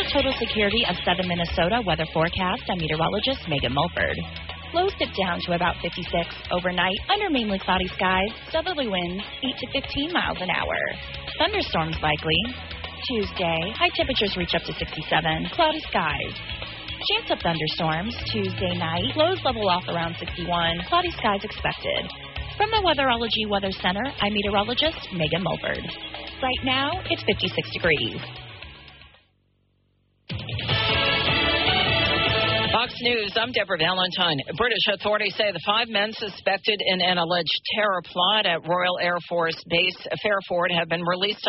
total security of southern Minnesota weather forecast, I'm meteorologist Megan Mulford. Lows dip down to about 56 overnight under mainly cloudy skies, southerly winds 8 to 15 miles an hour. Thunderstorms likely. Tuesday, high temperatures reach up to 67, cloudy skies. Chance of thunderstorms Tuesday night, lows level off around 61, cloudy skies expected. From the Weatherology Weather Center, I'm meteorologist Megan Mulford. Right now, it's 56 degrees. Fox News, I'm Deborah Valentine. British authorities say the 5 men suspected in an alleged terror plot at Royal Air Force Base Fairford have been released